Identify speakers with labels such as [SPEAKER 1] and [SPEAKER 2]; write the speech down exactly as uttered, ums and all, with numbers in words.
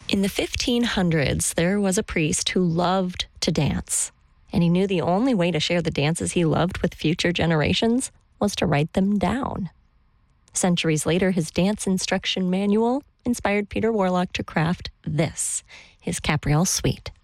[SPEAKER 1] In the fifteen hundreds, there was a priest who loved to dance, and he knew the only way to share the dances he loved with future generations was to write them down. Centuries later, his dance instruction manual inspired Peter Warlock to craft this, his Capriole Suite.